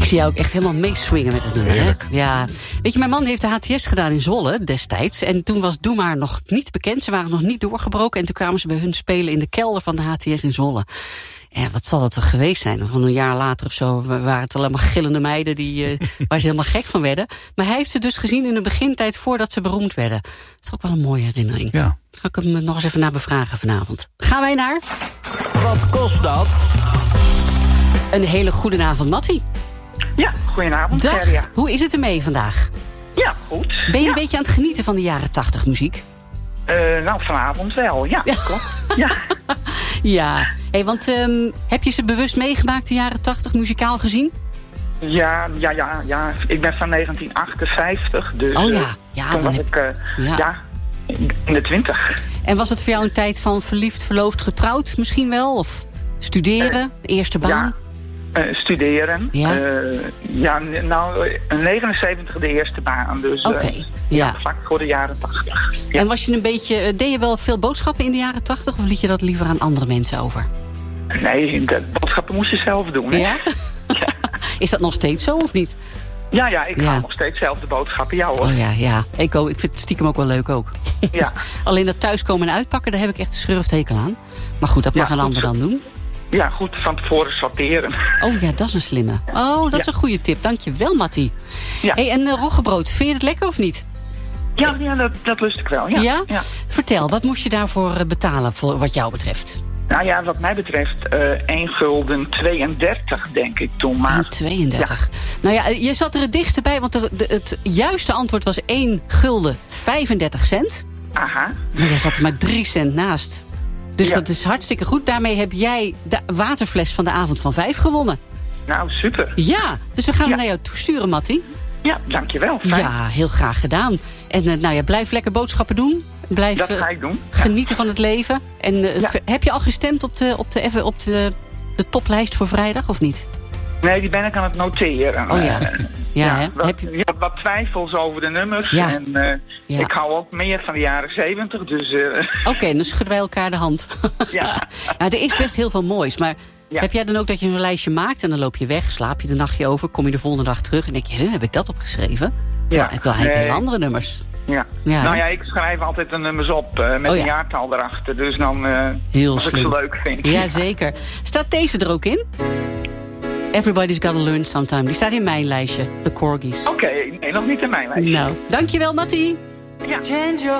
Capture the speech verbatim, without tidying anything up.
zie jou ook echt helemaal meeswingen met het nummer, hè? Ja. Weet je, mijn man heeft de H T S gedaan in Zwolle destijds. En toen was Doe Maar nog niet bekend. Ze waren nog niet doorgebroken. En toen kwamen ze bij hun spelen in de kelder van de H T S in Zwolle. Ja, wat zal dat toch geweest zijn? Van een jaar later of zo waren het allemaal gillende meiden die, uh, waar ze helemaal gek van werden. Maar hij heeft ze dus gezien in de begintijd voordat ze beroemd werden. Dat is ook wel een mooie herinnering. Ja. Ga ik hem nog eens even naar bevragen vanavond. Gaan wij naar... Wat kost dat? Een hele goede avond, Mattie. Ja, goedenavond. Dag. Gerria. Hoe is het ermee vandaag? Ja, goed. Ben je ja. een beetje aan het genieten van de jaren tachtig muziek? Uh, nou, vanavond wel, ja. Ja. Klopt. Ja. Ja. Hey, want um, heb je ze bewust meegemaakt, de jaren tachtig, muzikaal gezien? Ja, ja, ja, ja. Ik ben van negentien achtenvijftig, dus oh ja, ja toen dan was heb... ik uh, ja. ja, in de twintig. En was het voor jou een tijd van verliefd, verloofd, getrouwd misschien wel? Of studeren, uh, de eerste baan? Ja. Uh, studeren. Ja? Uh, ja, nou, in negenenzeventig de eerste baan. Dus Oké, okay, uh, ja. ja. Vlak voor de jaren tachtig. Ja. En was je een beetje, deed je wel veel boodschappen in de jaren tachtig? Of liet je dat liever aan andere mensen over? Nee, de boodschappen moest je zelf doen. Hè? Ja? Ja. Is dat nog steeds zo of niet? Ja, ja, ik ja. ga nog steeds zelf de boodschappen. Ja hoor. Oh ja, ja. Ik, ook, ik vind het stiekem ook wel leuk ook. Ja. Alleen dat thuiskomen en uitpakken, daar heb ik echt een schurftekel aan. Maar goed, dat mag ja, een ander dan doen. Ja, goed, van tevoren sorteren. Oh ja, dat is een slimme. Oh, dat ja. is een goede tip. Dankjewel, Mattie. Ja. Hey, en uh, roggebrood, vind je het lekker of niet? Ja, ja dat, dat lust ik wel. Ja? Ja? Ja. Vertel, wat moest je daarvoor betalen voor wat jou betreft? Nou ja, wat mij betreft uh, één gulden tweeëndertig, denk ik toen maar. één tweeëndertig. Ja. Nou ja, je zat er het dichtst bij, want de, de, het juiste antwoord was één gulden vijfendertig cent. Aha. Maar je zat er maar drie cent naast. Dus ja. dat is hartstikke goed. Daarmee heb jij de waterfles van de avond van vijf gewonnen. Nou, super. Ja, dus we gaan ja. hem naar jou toesturen, Mattie. Ja, dankjewel. Fijn. Ja, heel graag gedaan. En uh, nou ja, blijf lekker boodschappen doen. Blijf dat ga ik doen. Ja. genieten van het leven. En uh, ja. heb je al gestemd op de, op de, even op de, de toplijst voor vrijdag, of niet? Nee, die ben ik aan het noteren. Oh ja. Uh, ja, ja, hè? wat, heb je... ja, wat twijfels over de nummers. Ja. En uh, ja. ik hou ook meer van de jaren zeventig. Dus, uh... Oké, okay, dan schudden wij elkaar de hand. Ja. Nou, er is best heel veel moois, maar... Ja. Heb jij dan ook dat je een lijstje maakt en dan loop je weg, slaap je de nachtje over, kom je de volgende dag terug en denk je, huh, heb ik dat opgeschreven? Ja. Nou, ik wil eigenlijk nee. heel andere nummers. Ja. ja. Nou ja, ik schrijf altijd de nummers op uh, met oh, ja. een jaartal erachter, dus dan uh, heel als slim. ik ze leuk vind. Ja, zeker. Staat deze er ook in? Everybody's Gotta Learn Sometime. Die staat in mijn lijstje, de Corgis. Oké, okay, nee, nog niet in mijn lijstje. Nou, dankjewel Mattie. Ja.